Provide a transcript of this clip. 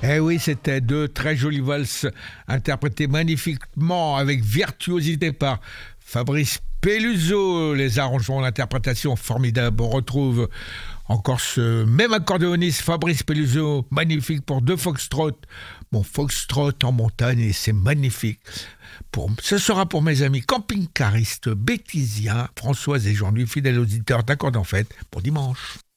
Eh oui, c'était deux très jolies valses interprétées magnifiquement avec virtuosité par Fabrice Peluso. Les arrangements, l'interprétation formidable. On retrouve encore ce même accordéoniste Fabrice Peluso, magnifique pour deux foxtrot. Bon, foxtrot en montagne, et c'est magnifique. Ce sera pour mes amis camping-caristes bêtisiens, Françoise et Jean-Louis, fidèles auditeurs d'Accords en Fête, pour dimanche.